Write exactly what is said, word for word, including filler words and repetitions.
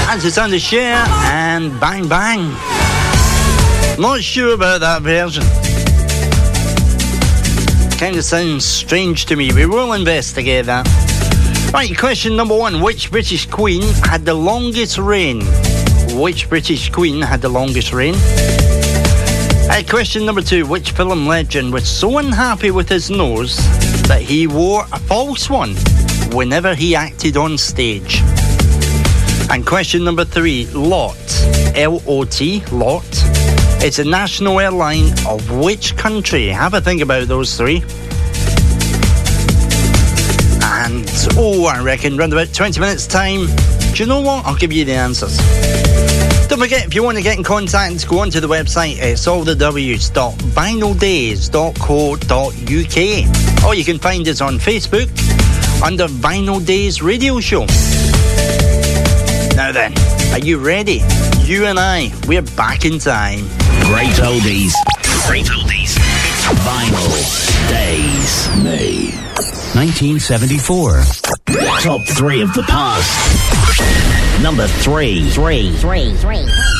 As it's on the share and Bang Bang. Not sure about that version. Kind of sounds strange to me. We will investigate that. Right, question number one. Which British Queen had the longest reign? Which British Queen had the longest reign? Uh, question number two. Which film legend was so unhappy with his nose that he wore a false one whenever he acted on stage? And question number three. LOT, L O T, LOT. It's a national airline of which country? Have a think about those three. And, oh, I reckon around about twenty minutes time. Do you know what? I'll give you the answers. Don't forget, if you want to get in contact, go onto the website. It's all the w's dot vinyl days dot co dot uk. Or you can find us on Facebook under Vinyl Days Radio Show. Now then, are you ready? You and I, we're back in time. Great oldies. Great oldies. It's Vinyl Days. May nineteen seventy-four. Top three of the past. Number three. Three. Three. Three.